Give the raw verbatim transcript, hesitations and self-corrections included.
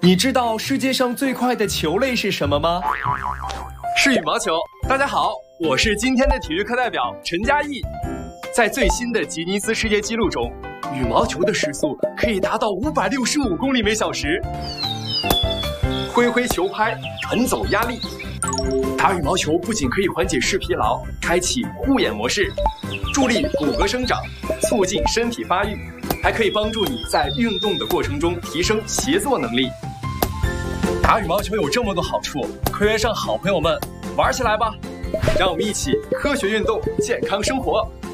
你知道世界上最快的球类是什么吗？ 是羽毛球。大家好，我是今天的体育课代表陈嘉译。在最新的吉尼斯世界纪录中，羽毛球的时速可以达到五百六十五公里每小时。挥挥球拍，传走压力。打羽毛球不仅可以缓解视疲劳，开启护眼模式，助力骨骼生长，促进身体发育，还可以帮助你在运动的过程中提升协作能力。打羽毛球有这么多好处，快约上好朋友们玩起来吧！让我们一起科学运动，健康生活。